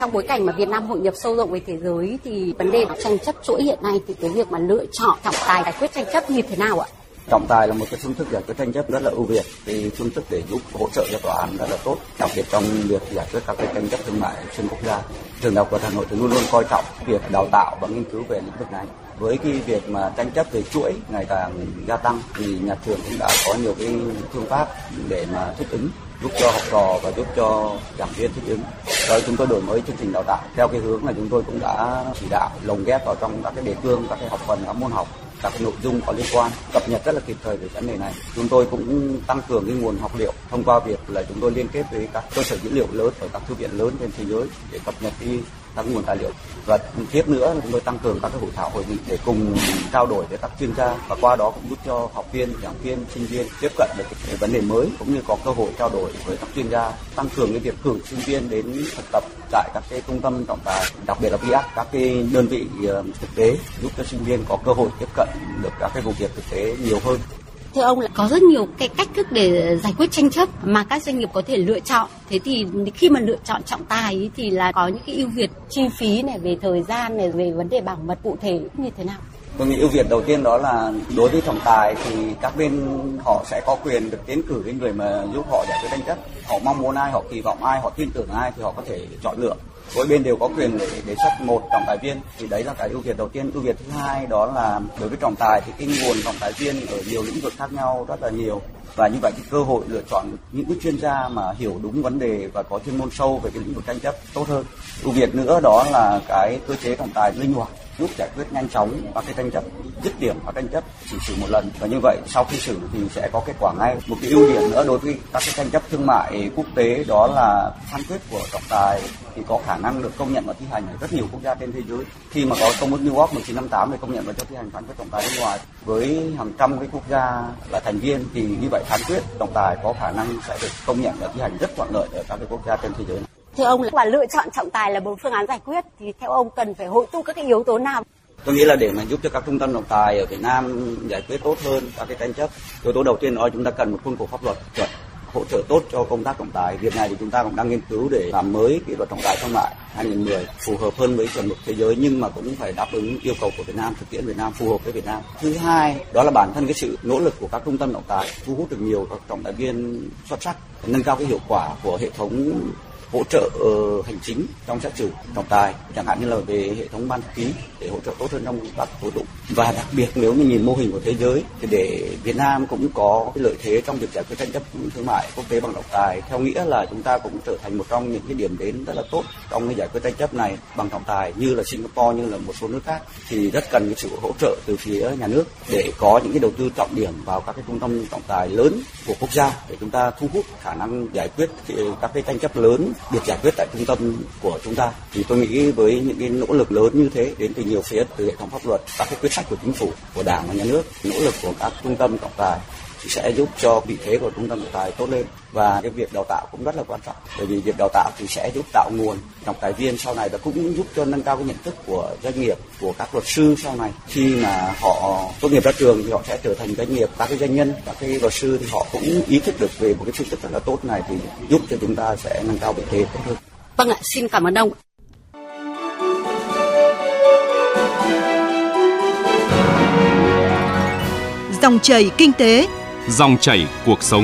Trong bối cảnh mà Việt Nam hội nhập sâu rộng với thế giới thì vấn đề tranh chấp chuỗi hiện nay thì cái việc mà lựa chọn trọng tài giải quyết tranh chấp như thế nào ạ? Trọng tài là một cái phương thức giải quyết tranh chấp rất là ưu việt, cái phương thức để giúp hỗ trợ cho tòa án rất là tốt, đặc biệt trong việc giải quyết các cái tranh chấp thương mại xuyên quốc gia. Trường Đại học Luật Hà Nội thì luôn luôn coi trọng việc đào tạo và nghiên cứu về lĩnh vực này. Với cái việc mà tranh chấp về chuỗi ngày càng gia tăng thì nhà trường cũng đã có nhiều cái phương pháp để mà thích ứng, giúp cho học trò và giúp cho giảng viên thích ứng. Rồi chúng tôi đổi mới chương trình đào tạo theo cái hướng là chúng tôi cũng đã chỉ đạo lồng ghép vào trong các cái đề cương, các cái học phần, các môn học, các cái nội dung có liên quan, cập nhật rất là kịp thời về vấn đề này. Chúng tôi cũng tăng cường cái nguồn học liệu thông qua việc là chúng tôi liên kết với các cơ sở dữ liệu lớn ở các thư viện lớn trên thế giới để cập nhật các nguồn tài liệu. Và tiếp nữa là chúng tôi tăng cường các cái hội thảo hội nghị để cùng trao đổi với các chuyên gia, và qua đó cũng giúp cho học viên, giảng viên, sinh viên tiếp cận được cái vấn đề mới cũng như có cơ hội trao đổi với các chuyên gia, tăng cường cái việc cử sinh viên đến thực tập tại các cái trung tâm trọng tài, đặc biệt là VIAC, các cái đơn vị thực tế, giúp cho sinh viên có cơ hội tiếp cận được các cái vụ việc thực tế nhiều hơn. Thưa ông, là có rất nhiều cái cách thức để giải quyết tranh chấp mà các doanh nghiệp có thể lựa chọn. Thế thì khi mà lựa chọn trọng tài ý, thì là có những cái ưu việt chi phí này, về thời gian này, về vấn đề bảo mật cụ thể như thế nào? Tôi nghĩ ưu việt đầu tiên đó là đối với trọng tài thì các bên họ sẽ có quyền được tiến cử cái người mà giúp họ giải quyết tranh chấp. Họ mong muốn ai, họ kỳ vọng ai, họ tin tưởng ai thì họ có thể chọn lựa. Mỗi bên đều có quyền để đề xuất một trọng tài viên, thì đấy là cái ưu việt đầu tiên. Ưu việt thứ hai đó là đối với trọng tài thì cái nguồn trọng tài viên ở nhiều lĩnh vực khác nhau rất là nhiều, và như vậy thì cơ hội lựa chọn những cái chuyên gia mà hiểu đúng vấn đề và có chuyên môn sâu về cái lĩnh vực tranh chấp tốt hơn. Ưu việt nữa đó là cái cơ chế trọng tài linh hoạt, giúp giải quyết nhanh chóng các cái tranh chấp, dứt điểm các tranh chấp chỉ xử một lần, và như vậy sau khi xử thì sẽ có kết quả ngay. Một cái ưu điểm nữa đối với các cái tranh chấp thương mại quốc tế đó là phán quyết của trọng tài thì có khả năng được công nhận và thi hành ở rất nhiều quốc gia trên thế giới. Khi mà có Công ước New York 1958 để công nhận và cho thi hành phán quyết trọng tài nước ngoài với hàng trăm cái quốc gia là thành viên, thì như vậy phán quyết trọng tài có khả năng sẽ được công nhận và thi hành rất thuận lợi ở các cái quốc gia trên thế giới. Thưa ông, là lựa chọn trọng tài là một phương án giải quyết thì theo ông cần phải hội tụ các cái yếu tố nào? Tôi nghĩ là để mà giúp cho các trung tâm trọng tài ở Việt Nam giải quyết tốt hơn các cái tranh chấp, yếu tố đầu tiên đó là chúng ta cần một khuôn khổ pháp luật chuẩn hỗ trợ tốt cho công tác trọng tài. Việc này thì chúng ta cũng đang nghiên cứu để làm mới cái luật trọng tài thương mại 2010 phù hợp hơn với chuẩn mực thế giới, nhưng mà cũng phải đáp ứng yêu cầu của Việt Nam, thực tiễn Việt Nam phù hợp với Việt Nam. Thứ hai đó là bản thân cái sự nỗ lực của các trung tâm trọng tài thu hút được nhiều các trọng tài viên xuất sắc, nâng cao cái hiệu quả của hệ thống hỗ trợ hành chính trong xét xử trọng tài, chẳng hạn như là về hệ thống ban thư ký để hỗ trợ tốt hơn trong các tố tụng. Và đặc biệt nếu như nhìn mô hình của thế giới thì để Việt Nam cũng có cái lợi thế trong việc giải quyết tranh chấp thương mại quốc tế bằng trọng tài, theo nghĩa là chúng ta cũng trở thành một trong những cái điểm đến rất là tốt trong cái giải quyết tranh chấp này bằng trọng tài, như là Singapore, như là một số nước khác, thì rất cần cái sự hỗ trợ từ phía nhà nước để có những cái đầu tư trọng điểm vào các cái trung tâm trọng tài lớn của quốc gia để chúng ta thu hút khả năng giải quyết các cái tranh chấp lớn được giải quyết tại trung tâm của chúng ta. Thì tôi nghĩ với những cái nỗ lực lớn như thế đến từ nhiều phía, từ hệ thống pháp luật, các cái quyết sách của chính phủ, của Đảng và Nhà nước, nỗ lực của các trung tâm trọng tài thì sẽ giúp cho vị thế của trung tâm trọng tài tốt lên. Và cái việc đào tạo cũng rất là quan trọng, bởi vì việc đào tạo thì sẽ giúp tạo nguồn trọng tài viên sau này, và cũng giúp cho nâng cao cái nhận thức của doanh nghiệp, của các luật sư sau này. Khi mà họ tốt nghiệp ra trường thì họ sẽ trở thành doanh nghiệp, các cái doanh nhân, các cái luật sư thì họ cũng ý thức được về một cái phương thức rất là tốt này, thì giúp cho chúng ta sẽ nâng cao vị thế tốt hơn. Vâng ạ, xin cảm ơn ông. Dòng chảy kinh tế, dòng chảy cuộc sống.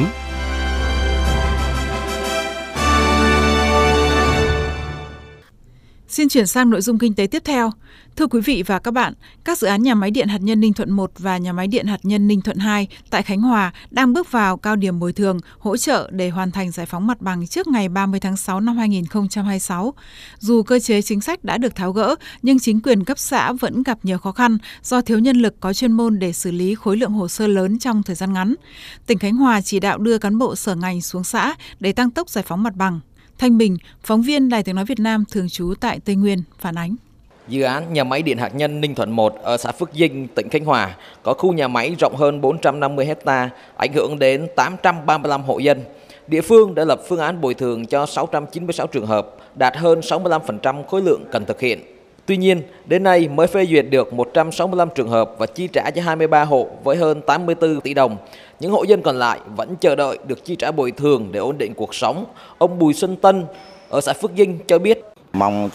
Xin chuyển sang nội dung kinh tế tiếp theo. Thưa quý vị và các bạn, các dự án nhà máy điện hạt nhân Ninh Thuận 1 và nhà máy điện hạt nhân Ninh Thuận 2 tại Khánh Hòa đang bước vào cao điểm bồi thường, hỗ trợ để hoàn thành giải phóng mặt bằng trước ngày 30 tháng 6 năm 2026. Dù cơ chế chính sách đã được tháo gỡ, nhưng chính quyền cấp xã vẫn gặp nhiều khó khăn do thiếu nhân lực có chuyên môn để xử lý khối lượng hồ sơ lớn trong thời gian ngắn. Tỉnh Khánh Hòa chỉ đạo đưa cán bộ sở ngành xuống xã để tăng tốc giải phóng mặt bằng. Thanh Bình, phóng viên Đài Tiếng nói Việt Nam thường trú tại Tây Nguyên phản ánh. Dự án nhà máy điện hạt nhân Ninh Thuận 1 ở xã Phước Dinh, tỉnh Khánh Hòa có khu nhà máy rộng hơn 450 hectare, ảnh hưởng đến 835 hộ dân. Địa phương đã lập phương án bồi thường cho 696 trường hợp, đạt hơn 65% khối lượng cần thực hiện. Tuy nhiên, đến nay mới phê duyệt được 165 trường hợp và chi trả cho 23 hộ với hơn 84 tỷ đồng. Những hộ dân còn lại vẫn chờ đợi được chi trả bồi thường để ổn định cuộc sống. Ông Bùi Xuân Tân ở xã Phước Dinh cho biết. Mong